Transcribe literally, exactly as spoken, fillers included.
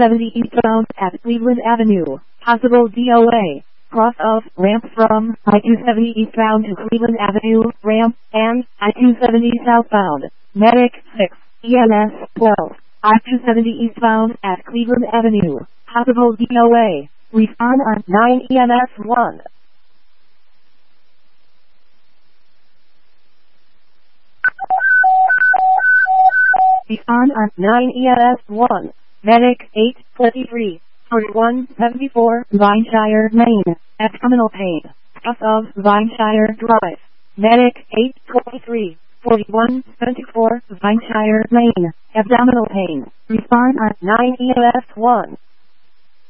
seventy eastbound at Cleveland Avenue. Possible D O A. Cross of ramp from I two seventy eastbound to Cleveland Avenue, ramp, and I two seventy southbound. Medic six, E M S twelve, I two seventy eastbound at Cleveland Avenue. Possible D O A. Respond on nine E M S one. Respond on nine E M S one. Medic eight twenty-three. forty-one seventy-four, Vineshire, Maine. Abdominal pain. South of Vineshire Drive. Medic eight twenty-three, forty-one seventy-four, Vineshire, Maine. Abdominal pain. Respond on nine E M S one.